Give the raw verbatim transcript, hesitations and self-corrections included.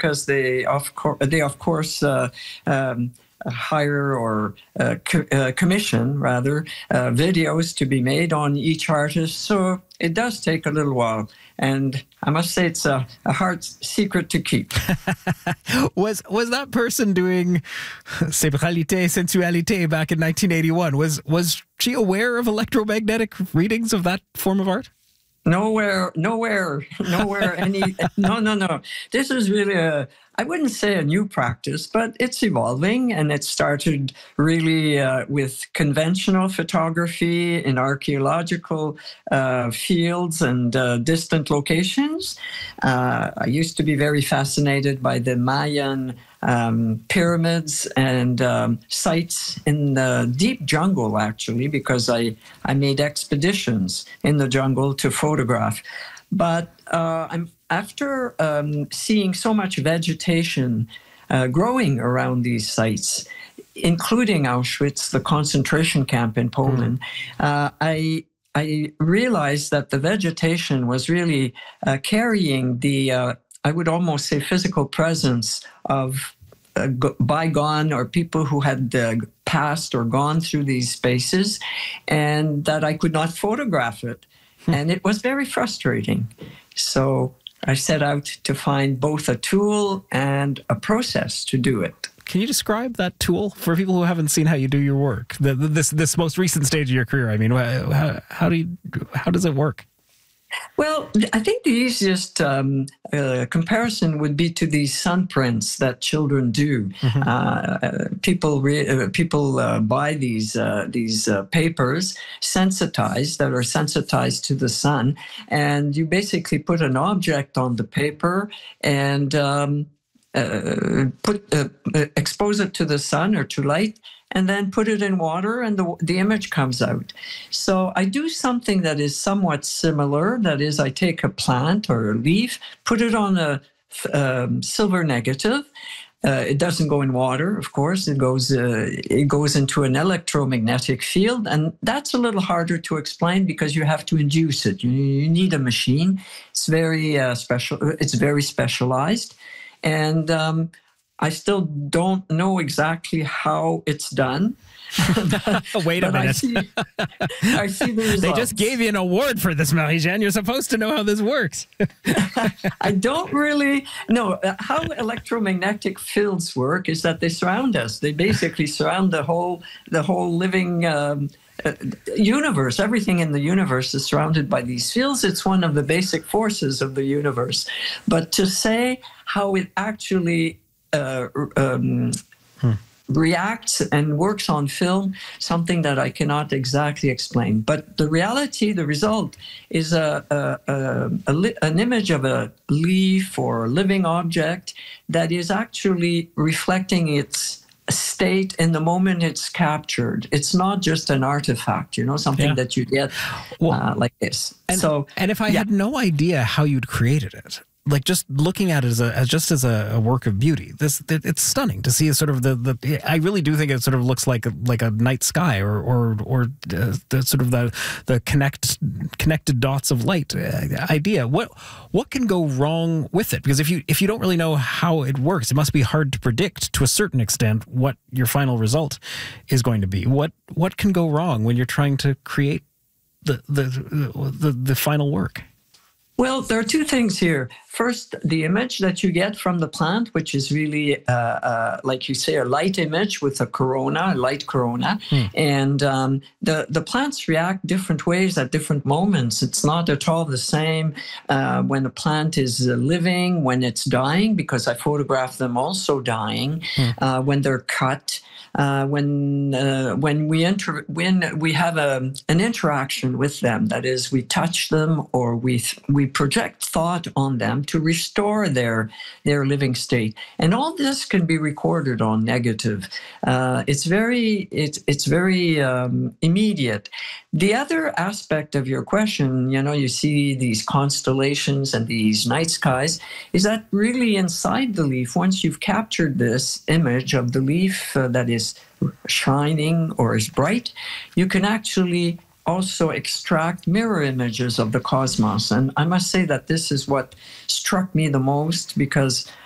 because they of course they of course uh, um, hire or uh, co- uh, commission rather uh, videos to be made on each artist. So it does take a little while, and I must say it's a, a hard secret to keep. was was that person doing Sexualité, Sensualité back in nineteen eighty-one? Was was she aware of electromagnetic readings of that form of art? Nowhere, nowhere, nowhere. Any no, no, no. This is really a, I wouldn't say a new practice, but it's evolving, and it started really uh, with conventional photography in archaeological uh, fields and uh, distant locations. Uh, I used to be very fascinated by the Mayan um, pyramids and um, sites in the deep jungle, actually, because I, I made expeditions in the jungle to photograph. But uh, I'm after um, seeing so much vegetation uh, growing around these sites, including Auschwitz, the concentration camp in Poland, mm. uh, I I realized that the vegetation was really uh, carrying the, uh, I would almost say, physical presence of uh, bygone or people who had uh, passed or gone through these spaces, and that I could not photograph it. And it was very frustrating. So I set out to find both a tool and a process to do it. Can you describe that tool for people who haven't seen how you do your work? The, this this most recent stage of your career. I mean, how, how do you, how does it work? Well, I think the easiest um, uh, comparison would be to these sun prints that children do. Mm-hmm. Uh, people re- uh, people uh, buy these uh, these uh, papers, sensitized, that are sensitized to the sun, and you basically put an object on the paper and um, uh, put uh, expose it to the sun or to light, and then put it in water, and the, the image comes out. So I do something that is somewhat similar. That is, I take a plant or a leaf, put it on a um, silver negative. Uh, it doesn't go in water, of course. It goes uh, it goes into an electromagnetic field, and that's a little harder to explain because you have to induce it. You, you need a machine. It's very uh, special. It's very specialized, and um, I still don't know exactly how it's done. Wait a minute. I see, I see the results. They just gave you an award for this, Marie-Jeanne. You're supposed to know how this works. I don't really know. How electromagnetic fields work is that they surround us. They basically surround the whole, the whole living um, uh, universe. Everything in the universe is surrounded by these fields. It's one of the basic forces of the universe. But to say how it actually Uh, um, hmm. reacts and works on film, something that I cannot exactly explain. But the reality, the result, is a, a, a, a li- an image of a leaf or a living object that is actually reflecting its state in the moment it's captured. It's not just an artifact, you know, something yeah. that you get well, uh, like this. And, so, and if I yeah. had no idea how you'd created it, like just looking at it as a as just as a, a work of beauty, this it, it's stunning to see. Sort of the, the I really do think it sort of looks like a, like a night sky or or or uh, the sort of the the connect connected dots of light uh, idea. What what can go wrong with it? Because if you if you don't really know how it works, it must be hard to predict to a certain extent what your final result is going to be. What what can go wrong when you're trying to create the the the, the final work? Well, there are two things here. First, the image that you get from the plant, which is really, uh, uh, like you say, a light image with a corona, a light corona. Mm. And um, the, the plants react different ways at different moments. It's not at all the same uh, when a plant is living, when it's dying, because I photograph them also dying, mm. uh, when they're cut. Uh, when uh, when we enter when we have a, an interaction with them, that is, we touch them or we we project thought on them to restore their their living state, and all this can be recorded on negative. Uh, it's very it's it's very um, immediate. The other aspect of your question, you know, you see these constellations and these night skies, is that really inside the leaf, once you've captured this image of the leaf uh, that is shining or is bright, you can actually also extract mirror images of the cosmos. And I must say that this is what struck me the most, because